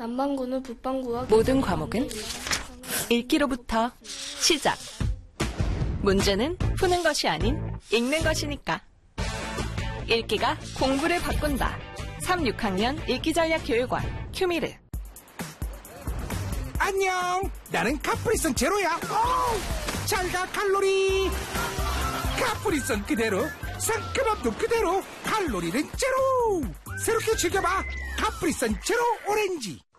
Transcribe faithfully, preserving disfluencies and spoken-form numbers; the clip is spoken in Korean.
남반구는 북반구와 모든 과목은 읽기로부터 시작. 문제는 푸는 것이 아닌 읽는 것이니까. 읽기가 공부를 바꾼다. 삼, 육 학년 읽기전략교육원 큐미르. 안녕, 나는 카프리선 제로야. 잘가 칼로리. 카프리선 그대로, 상큼함도 그대로, 칼로리는 제로. 새롭게 즐겨봐, 카프리선 제로 오렌지.